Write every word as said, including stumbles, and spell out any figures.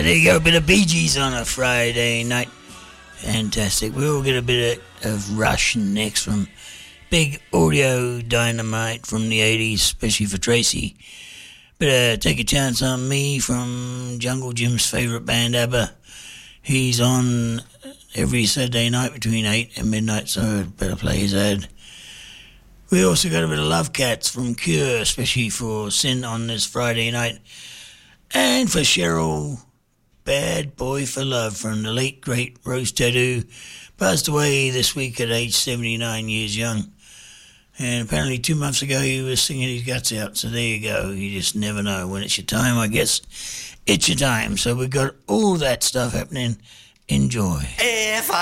there you go, a bit of Bee Gees on a Friday night. Fantastic. We'll get a bit of, of Rush next from Big Audio Dynamite from the eighties, especially for Tracy. But uh, Take a Chance on Me from Jungle Jim's favourite band, ABBA. He's on every Saturday night between eight and midnight, so better play his ad. We also got a bit of Love Cats from Cure, especially for Sin on this Friday night. And for Cheryl, Bad Boy for Love from the late, great Rose Tattoo. Passed away this week at age seventy-nine years young. And apparently two months ago he was singing his guts out. So there you go. You just never know. When it's your time, I guess it's your time. So we've got all that stuff happening. Enjoy. If I